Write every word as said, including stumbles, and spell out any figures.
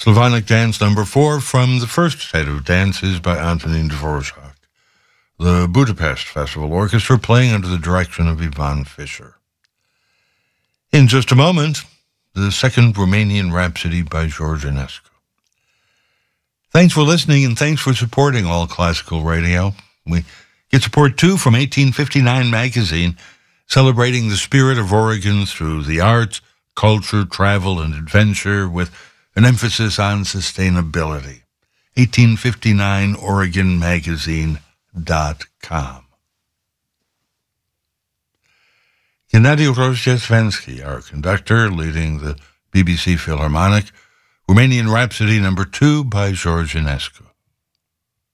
Slavonic Dance number four from the first set of dances by Antonin Dvorak. The Budapest Festival Orchestra playing under the direction of Ivan Fischer. In just a moment, the second Romanian Rhapsody by George Enescu. Thanks for listening and thanks for supporting All Classical Radio. We get support too from eighteen fifty-nine magazine, celebrating the spirit of Oregon through the arts, culture, travel, and adventure with an emphasis on sustainability. eighteen fifty-nine Oregon Magazine dot com. Gennady Rozhdestvensky, our conductor, leading the B B C Philharmonic, Romanian Rhapsody number two by George Enescu.